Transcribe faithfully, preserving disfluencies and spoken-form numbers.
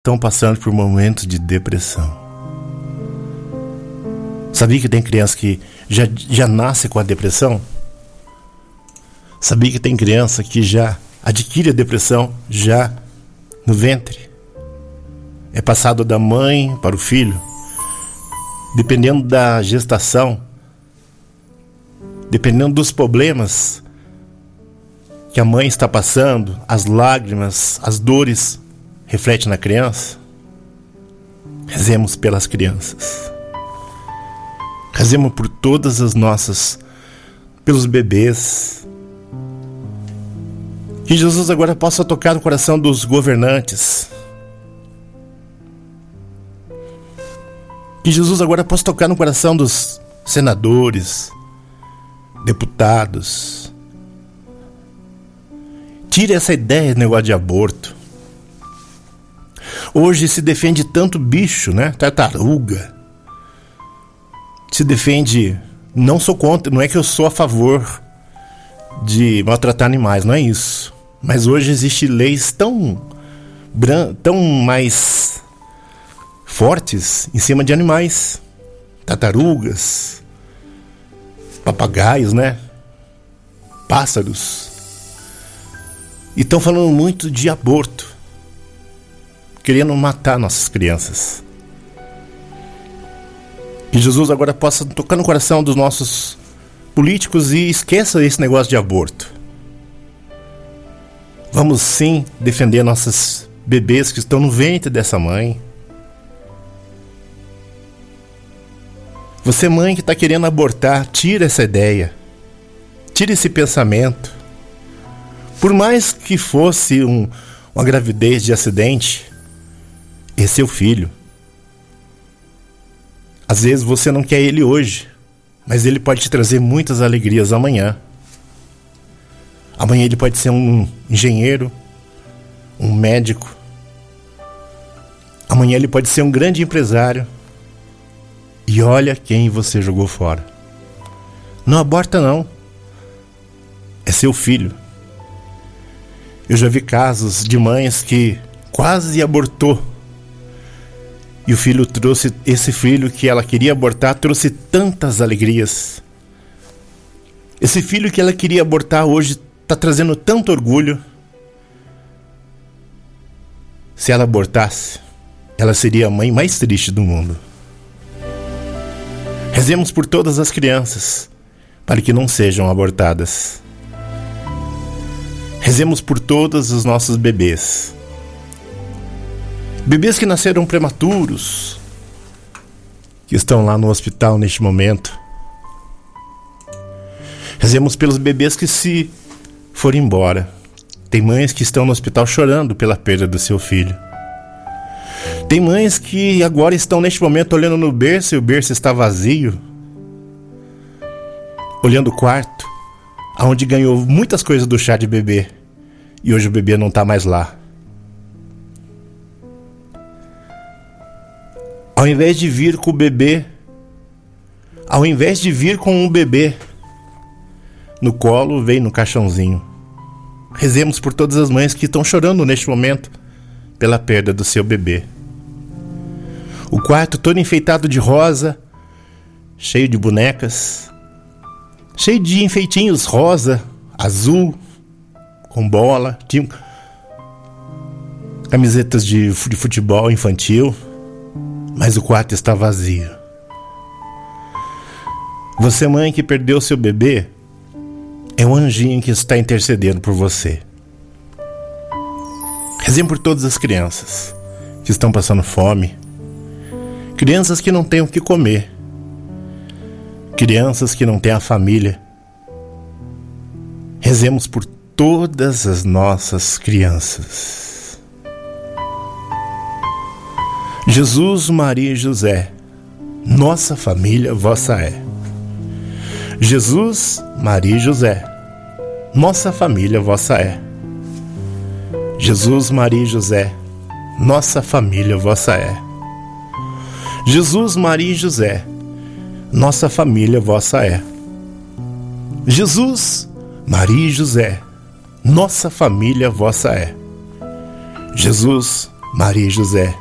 estão passando por momentos de depressão. Sabia que tem criança que já, já nasce com a depressão? Sabia que tem criança que já adquire a depressão já no ventre? É passado da mãe para o filho. Dependendo da gestação, dependendo dos problemas que a mãe está passando, as lágrimas, as dores refletem na criança. Rezemos pelas crianças. Rezemos por todas as nossas, pelos bebês. Que Jesus agora possa tocar no coração dos governantes. Que Jesus agora possa tocar no coração dos senadores, deputados. Tire essa ideia de negócio de aborto. Hoje se defende tanto bicho, né? Tartaruga. Se defende... Não sou contra, não é que eu sou a favor de maltratar animais, não é isso. Mas hoje existem leis tão, tão mais fortes em cima de animais. Tartarugas, papagaios, né? Pássaros. E estão falando muito de aborto, querendo matar nossas crianças. Que Jesus agora possa tocar no coração dos nossos políticos e esqueça esse negócio de aborto. Vamos sim defender nossas bebês que estão no ventre dessa mãe. Você, mãe, que está querendo abortar, tira essa ideia. Tira esse pensamento. Por mais que fosse um, uma gravidez de acidente, esse é seu filho. Às vezes você não quer ele hoje, mas ele pode te trazer muitas alegrias amanhã. Amanhã ele pode ser um engenheiro, um médico. Amanhã ele pode ser um grande empresário. E olha quem você jogou fora. Não aborta não. É seu filho. Eu já vi casos de mães que quase abortou. E o filho trouxe, esse filho que ela queria abortar, trouxe tantas alegrias. Esse filho que ela queria abortar hoje está trazendo tanto orgulho. Se ela abortasse, ela seria a mãe mais triste do mundo. Rezemos por todas as crianças, para que não sejam abortadas. Rezemos por todos os nossos bebês. Bebês que nasceram prematuros, que estão lá no hospital neste momento. Rezemos pelos bebês que se foram embora. Tem mães que estão no hospital chorando pela perda do seu filho. Tem mães que agora estão neste momento olhando no berço e o berço está vazio. Olhando o quarto, onde ganhou muitas coisas do chá de bebê. E hoje o bebê não está mais lá. Ao invés de vir com o bebê, ao invés de vir com um bebê no colo, vem no caixãozinho. Rezemos por todas as mães que estão chorando neste momento pela perda do seu bebê. O quarto todo enfeitado de rosa, cheio de bonecas, cheio de enfeitinhos rosa, azul, com bola, tinha camisetas de futebol infantil. Mas o quarto está vazio. Você, mãe, que perdeu seu bebê, é um anjinho que está intercedendo por você. Rezem por todas as crianças que estão passando fome. Crianças que não têm o que comer. Crianças que não têm a família. Rezemos por todas as nossas crianças. Jesus, Maria e José, nossa família vossa é. Jesus, Maria e José, nossa família vossa é. Jesus, Maria e José, nossa família vossa é. Jesus, Maria e José, nossa família vossa é. Jesus, Maria e José, nossa família vossa é. Jesus, Maria e José